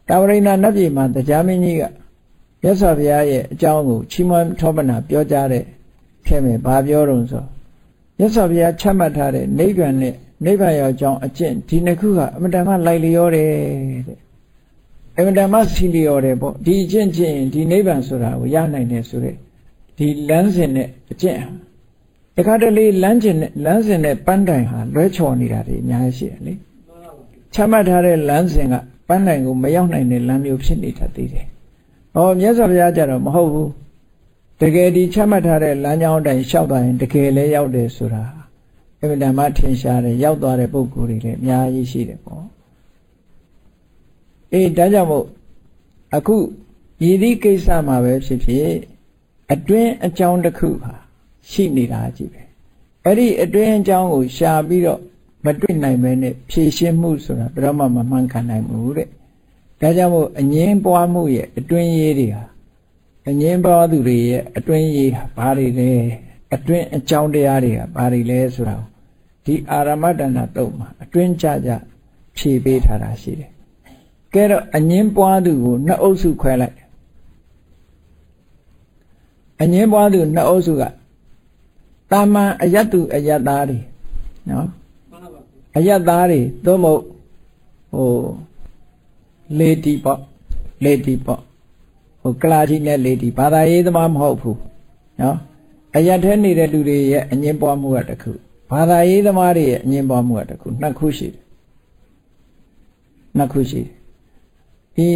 တာဝရိဏနတ်ပြည်မှာတရားမင်းကြီးကမြတ်စွာဘုရားရဲ့အကြောင်းကိုချီးမွမ်းထောပနာပြောကြားတဲ့ထဲမှာဘာပြောတော့ဆိုမြတ်စွာဘုရားချမှတ်ထားတဲ့နိဗ္ဗာန်နဲ့နိဗ္ဗာန်ရောက်ကြောင်းအကျင့်ဒီနှစ်ခုကအမတန်မှလိုက်လျောတယ်တဲ့အမတန်မှစီလျောတယ်ပေါ့ဒီအကျင့်ချင်းဒီနိဗ္ဗာန်ဆိုတာကိုရနိုင်တယ်ဆိုတဲ့ဒီလမ်းစဉ်နဲ့အကျင့်တခါတလေလမ်းစဉ်နဲ့ပန်းတိုင်ဟာလွဲချော်နေတာတွေအများကြီးရှိတယ်လေချမှတ်ထားတဲ့လမ်းစဉ်ကပန်းတိုင်ကိုမရောက်နိုင်တဲ့လမ်းမျိုးဖြစ်နေတတ်သေးတယ်။ဟောမြတ်စွာဘုရားကြတော့မဟုတ်ဘူးတကယ်ဒီချမှတ်ထားတဲ့လမ်းကြောင်းတိုင်းလျှောက်သွားရင်တကယ်လည်းရောက်တယ်ဆိုတာအမှန်တမ်းမှထင်ရှားတယ်ရောက်သွားတဲ့ပုဂ္ဂိုလ်တွေလည်းအများကြီးရှိတယ်ပေါ့အေးဒါကြောင့်မို့အခုရည်သည့်ကိစ္စမှာပဲဖြစ်ဖြစ်အတွင်းအကြောင်းတစ်ခုဟာရှိနေတာကြည့်ပဲအဲ့ဒီအတွင်းအကြောင်းကိုရှာပြီးတော့မတွေ့နိုင်ပဲနဲ့ဖြည့်ရှင်းမှုဆိုတာဘယ်တော့မှမမှန်ကန်နိုင်ဘူးတဲ့ဒါကြောင့်မို့အငင်းပွားမှုရဲ့အတွင်းရေးတွေဟာအငင်းပွားသူတွေရဲ့အတွင်းရေးဟာဘာတွေလဲအတွင်းအကြောင်းတရားတွေကဘာတွေလဲဆိုတာဒီအာရမတဏတုတ်မှာအတွင်းကြကြဖြည့်ပေးထားတာရှိတယ်ကဲတော့အငင်းပွားသူကိုနှစ်အုပ်စုခွဲလိုက်အငင်းပွားသူနှစ်အုပ်စုကတာမန်အယတ်သူအယတ်သားတွေနော်အယတ်သားတွေသို့မဟုတ်လေတီပေါ့ကလာကြီးနဲ့လေတီဘာသာရေးသမားမဟုတ်ဘူးနော်အယတ်ထဲနေတဲ့လူတွေရဲ့အငင်းပွားမှုကတစ်ခုဘာသာရေးသမားတွေရဲ့အငင်းပွားမှုကတစ်ခုနှစ်ခုရှိတယ်ဒီ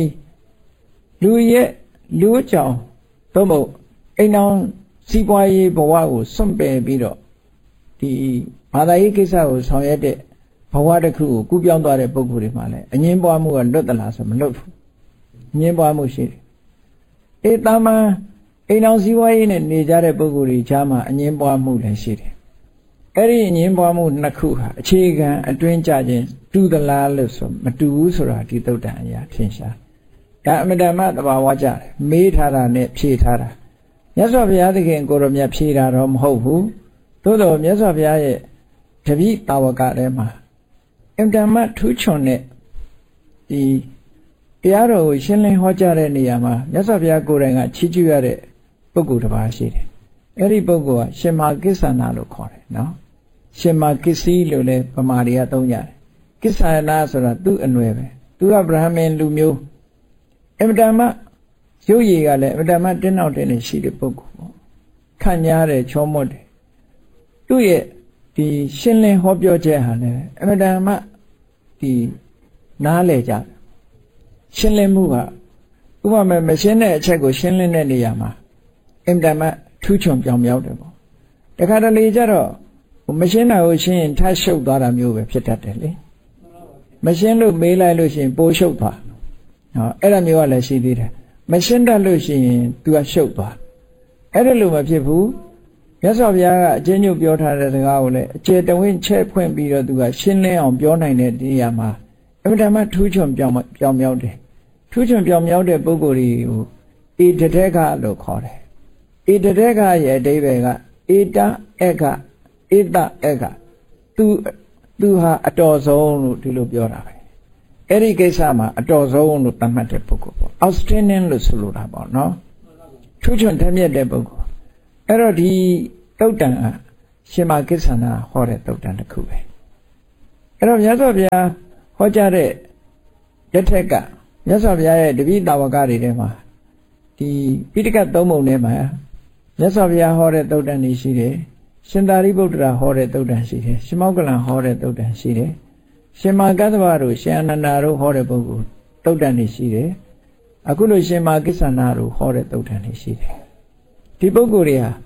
လူအကြောင်းသို့မဟုတ်အိမ်အောင်စီးပွားရေးဘဝကိုစွန့်ပယ်ပြီးတော့ဒီဘာသာရေးကိစ္စကိုဆောင်ရွက်တဲ့ဘဝတစ်ခုကိုကူးပြောင်းသွားတဲ့ပုဂ္ဂိုလ်တွေမှလည်းအငင်းပွားမှုကလွတ်သလားဆိုမလွတ်ဘူးအငင်းပွားမှုရှိတယ်အေးတာမန်အိမ်အောင်စီးပွားရေးနဲ့နေကြတဲ့ပုဂ္ဂိုလ်တွေကြားမှာအငင်းပွားမှုလည်းရှိတယ်အဲ့ဒီအငင်းပွားမှုနှစ်ခုဟာအခြေခံအတွင်းကြခြင်းတူသလားလို့ဆိုမတူဘူးဆိုတာဒီသုတ်တန်အရာထင်ရှားဒါအမတန်မှသဘာဝကြတယ်မေးထားတာနဲ့ဖြေထားတာမြတ်စွာဘုရားသခင်ကိုရောမြတ်ဖြေတာတော့မဟုတ်ဘူးသို့တော်မြတ်စွာဘုရားရဲ့တပည့်တာဝကထဲမှာအင်တမထူးချွန်တဲ့ဒီတရားတော်ကိုရှင်းလင်းဟောကြားတဲ့နေရာမှာမြတ်စွာဘုရားကိုယ်တိုင်ကချီးကျူးရတဲ့ပုဂ္ဂိုလ်တစ်ပါးရှိတယ်အဲ့ဒီပုဂ္ဂိုလ်ကရှင်မာကိစ္ဆနာလို့ခေါ်တယ်နော်ရှင်မာကိစ္စည်းလို့လည်းဗမာတွေကသုံးကြတယ်ကိစ္ဆနာဆိုတာသူ့အနွယ်ပဲသူကဗြဟ္မဏ်လူမျိုးအင်တမရုပ်ရည်ကလည်းအင်တမတင်းနောက်တင်းနေရှိတဲ့ပုဂ္ဂိုလ်ပေါ့ခန့်ညားတယ်ချောမွတ်တယ်သူ့ရဲ့ဒီရှင်းလင်းဟောပြောချက်ဟာလည်းအင်တမဒီနားလေကြရှင်းလင်းမှုကဥပမာမရှင်းတဲ့အချက်ကိုရှင်းလင်းတဲ့နေရာမှာအင်တမထူးချွန်ပြောင်မြောက်တယ်ပေါ့တခါတလေကျတော့မရှင်းတာကိုရှင်းရင်ထပ်ရှုပ်သွားတာမျိုးပဲဖြစ်တတ်တယ်လေမရှင်းလို့မေးလိုက်လို့ရှိရင်ပိုးရှုပ်သွားဟောအဲ့ဒါမျိုးကလည်းရှိသေးတယ်မရှင်းတတ်လို့ရှိရင် तू ကရှုပ်သွားအဲ့ဒါလို့မဖြစ်ဘူးမြတ်စွာဘုရားကအကျဉ်းချုပ်ပြောထားတဲ့စကားကိုလည်းအကျေတဝင်းချဲ့ဖွင့်ပြီးတော့ तू ကရှင်းလင်းအောင်ပြောနိုင်တဲ့နေရာမှာအမှန်တမ်းထူးချွန်ပြောင်မြောက်တယ်ထူးချွန်ပြောင်မြောက်တဲ့ပုဂ္ဂိုလ်တွေကိုဧတတေကလို့ခေါ်တယ်ဧတတေကရဲ့အဓိပ္ပာယ်ကဧတဧကဧတဧက သူဟာအတော်ဆုံးလို့ဒီလိုပြောတာပဲအဲ့ဒီကိစ္စမှာအတော်ဆုံးလို့သတ်မှတ်တဲ့ပုဂ္ဂိုလ်ပေါ့ outstanding လို့ဆိုလိုတာပေါ့နော်ထူးချွန်ထက်မြက်တဲ့ပုဂ္ဂိုလ်အဲ့တော့ဒီသုတ်တန်ကရှင်မာကိစ္ဆနာဟောတဲ့သုတ်တန်တစ်ခုပဲအဲ့တော့မြတ်စွာဘုရားဟောကြားတဲ့လက်ထက်ကမြတ်စွာဘုရားရဲ့တပည့်တာဝကတွေထဲမှာဒီပိဋကတ်သုံးပုံထဲမှာမြတ်စွာဘုရားဟောတဲ့သုတ်တန်တွေရှိတယ်ရှင်သာရိပုတ္တရာဟောတဲ့သုတ်တန်ရှိတယ်ရှင်မောက္ကလန်ဟောတဲ့သုတ်တန်ရှိတယ်ရှင်မာကသဗ္ဗတို့ရှင်အနန္ဒာတို့ဟောတဲ့ပုဂ္ဂိုလ်သုတ်တန်တွေရှိတယ်အခုလိုရှင်မာကိစ္ဆနာတို့ဟောတဲ့သုတ်တန်တွေရှိတယ်ဒီပုဂ္ဂိုလ်တွေဟာ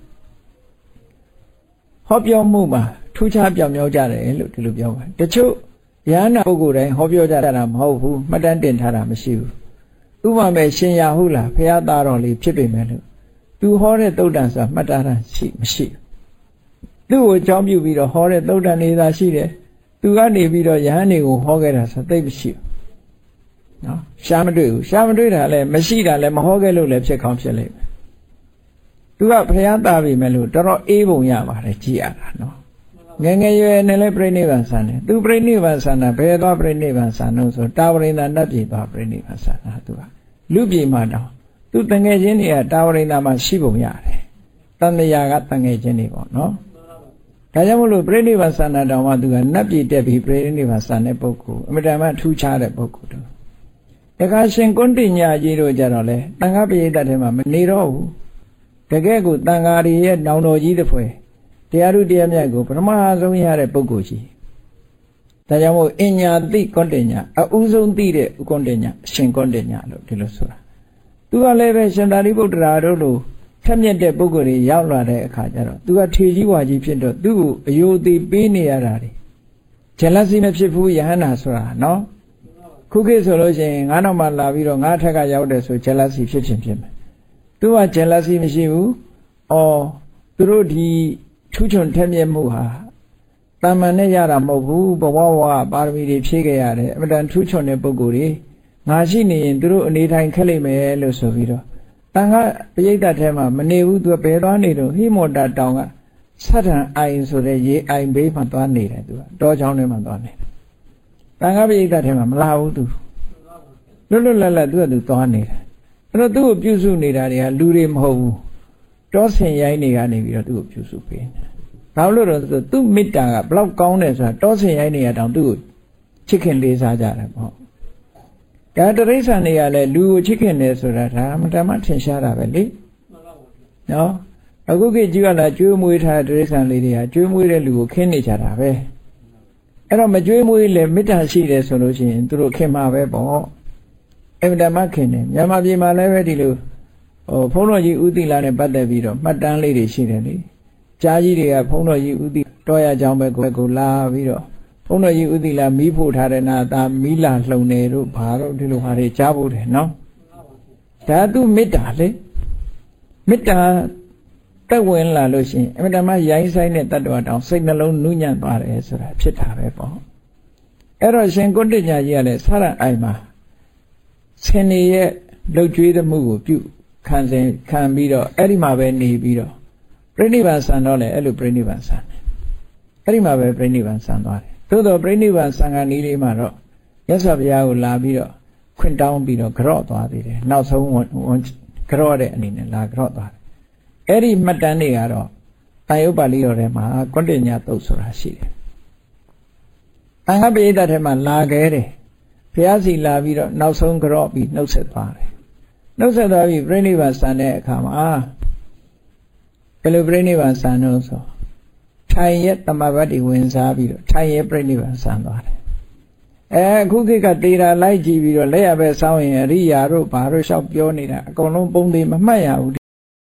ဟောပြောမှုမှာထူးခြားပြောင်မြောက်ကြတယ်လို့ဒီလိုပြောပါတယ်တချို့ယန္နာပုဂ္ဂိုလ်တိုင်းဟောပြောကြတာမဟုတ်ဘူးမှတ်တမ်းတင်ထားတာမရှိဘူးဥပမာရှင်ရာဟုတ်လားဖရာသားတော်လေးဖြစ်ပေမဲ့လို့သူဟောတဲ့သုတ်တန်ဆိုတာမှတ်တမ်းမရှိသူ့ကိုအကြောင်းပြုပြီးတော့ဟောတဲ့သုတ်တန်နေသာရှိတယ်သူကနေပြီးတော့ယဟန်တွေကိုဟောခဲ့တာဆိုသိမရှိဘူးနော်ရှားမတွေ့ဘူးရှားမတွေ့တာလည်းမရှိတာလည်းမဟောခဲ့လို့လည်းဖြစ်ကောင်းဖြစ်လိမ့်မယ်သူကဖျားသားပြီမဲ့လို့တော်တော်အေးပုံရပါတယ်ကြည်ရတာနော်ငယ်ငယ်ရွယ်နဲ့လည်းပြိဋိဘံဆန်တယ်သူပြိဋိဘံဆန်တာဘယ်သွားပြိဋိဘံဆန်လို့ဆိုတာဝရိန္ဒနတ်ပြည်သွားပြိဋိဘံဆန်တာသူကလူပြည်မှာတော့သူတငယ်ချင်းတွေကတာဝရိန္ဒမှာရှိပုံရတယ်တန်တရာကတငယ်ချင်းတွေပေါ့နော်ဒါကြောင့်မလို့ပြိဋိဘံဆန်တာတောင်မှသူကနတ်ပြည်တက်ပြီးပြိဋိဘံဆန်တဲ့ပုဂ္ဂိုလ်အမြဲတမ်းထူးခြားတဲ့ပုဂ္ဂိုလ်တူတခါရှင်ကွန်းတိညာကြီးတို့ကြတော့လေတန်ခါပရိသတ်ထဲမှာမနေတော့ဘူးတကယ်ကိုတန်ခါရီရဲ့နောင်တော်ကြီးတစ်ဖွဲတရားဓုတရားမြတ်ကိုပထမဆုံးရတဲ့ပုဂ္ဂိုလ်ကြီးဒါကြောင့်မို့အညာတိကွန်းတိညာအဥဆုံးသိတဲ့ဥကွန်းတိညာရှင်ကွန်းတိညာလို့ဒီလိုဆိုတာသူကလည်းပဲရှင်သာရိပုတ္တရာတို့လိုထက်မြက်တဲ့ပုဂ္ဂိုလ်တွေရောက်လာတဲ့အခါကျတော့သူကထေကြီးဝါကြီးဖြစ်တော့သူ့ကိုအယုသိပေးနေရတာတွေဂျလစီမဖြစ်ဘူးယဟန္တာဆိုတာနော်ခုခေတ်ဆိုလို့ရှိရင်ငါးနောက်မှလာပြီးတော့ငါးထက်ကရောက်တယ်ဆိုဂျလစီဖြစ်မယ်သူကဂျလစီမရှိဘူးသူတို့ဒီထူးချွန်ထက်မြက်မှုဟာတာမန်နဲ့ရတာမဟုတ်ဘူးဘဝဝပါရမီတွေဖြည့်ခဲ့ရတယ်အမှန်တန်ထူးချွန်တဲ့ပုဂ္ဂိုလ်တွေငါရှိနေရင်သူတို့အနေထိုင်ခက်လိမ့်မယ်လို့ဆိုပြီးတော့တန်ခါပရိသတ်ထဲမှာမနေဘူးသူကဘယ်သွားနေတော့ဟိမောတာတောင်ကဆတ်ထံအိုင်ဆိုတဲ့ရေအိုင်ဘေးမှာသွားနေတယ်သူကတောချောင်းထဲမှာသွားနေတယ်တန်ခါပရိသတ်ထဲမှာမလာဘူးသူလွတ်လွတ်လပ်လပ်သူကသူသွားနေတယ်အဲ့တော့သူ့ကိုပြုစုနေတာတွေကလူတွေမဟုတ်ဘူးတောဆင်ရိုင်းတွေကနေပြီးတော့သူ့ကိုပြုစုပေးနေဘာလို့လဲဆိုတော့သူ့မေတ္တာကဘလောက်ကောင်းတယ်ဆိုတာတောဆင်ရိုင်းတွေကတောင်သူ့ကိုချစ်ခင်လေးစားကြတယ်ပေါ့ဒါတရိစ္ဆာန်တွေကလည်းလူကိုချစ်ခင်တယ်ဆိုတာဒါအမှန်တမ်းထင်ရှားတာပဲလေနော်အခုခေတ်ကြီးကလာကျွေးမွေးထားတဲ့တရိစ္ဆာန်လေးတွေကကျွေးမွေးတဲ့လူကိုခင်းနေကြတာပဲအဲ့တော့မကျွေးမွေးလေမေတ္တာရှိတယ်ဆိုလို့ရှိရင်သူတို့ခင်မှာပဲပေါ့အမှန်တမ်းခင်တယ်မြန်မာပြည်မှာလည်းပဲဒီလိုဘုန်းတော်ကြီးဥသီလာနဲ့ပတ်သက်ပြီးတော့မှတ်တမ်းလေးတွေရှိတယ်လေကြားကြီးတွေကဘုန်းတော်ကြီးဥသီတော်ရကြောင်းပဲကိုလာပြီးတော့ဘုန်းတော်ကြီးဥသီလာမီးဖို့ထားတဲ့နာသာမီးလာလှုံနေတို့ဘာတို့ဒီလိုဟာတွေကြားဖို့တယ်နော်ဒါသူမေတ္တာလေမေတ္တာတက်ဝင်လာလို့ရှိရင်အမှန်တမ်းရိုင်းဆိုင်တဲ့တတ္တဝါတောင်စိတ်နှလုံးနုညံ့သွားတယ်ဆိုတာဖြစ်တာပဲပေါ့အဲ့တော့ရှင်ကွဋ္ဌညာကြီးကလည်းဆရအိုင်မှာဆင်နေရဲ့လှုပ်ကြွေးမှုကိုပြုခံပြီးတော့အဲ့ဒီမှာပဲနေပြီးတော့ပြိဋိဘံဆန်တော့လေအဲ့လိုပြိဋိဘံဆန်တယ်အဲ့ဒီမှာပဲပြိဋိဘံဆန်သွားတယ်သို့တော့ပြိဋိဘံဆန်ကနီးလေးမှာတော့မြတ်စွာဘုရားကိုလာပြီးတော့ခွင့်တောင်းပြီးတော့ကြော့သွားသေးတယ်နောက်ဆုံးကြော့တဲ့အနေနဲ့လာကြော့သွားတယ်အဲ့ဒီမှတ်တမ်းတွေကတော့တန်ရုပ်ပါဠိတော်ထဲမှာကွဋ္ဌညာသုတ်ဆိုတာရှိတယ်တန်ခါပရိသတ်ထဲမှာလာခဲ့တယ်ဘုရားစီလာပြီးတော့နောက်ဆုံးကြော့ပြီးနှုတ်ဆက်သွားတယ်နှုတ်ဆက်သွားပြီးပြိဋိဘံဆန်တဲ့အခါမှာဘယ်လိုပြိဋိဘံဆန်လို့ဆိုထိုင်ရဲ့တမဘတ်တွေဝင်စားပြီးတော့ထိုင်ရဲ့ပြိဋိဘံဆန်သွားတယ်အခုခေတ်ကတေတာလိုက်ကြည့်ပြီးတော့လက်ရပဲစောင်းရင်အရိယာတို့ဘာတို့လျှောက်ပြောနေတာအကုန်လုံးပုံသေးမမှတ်ရဘူး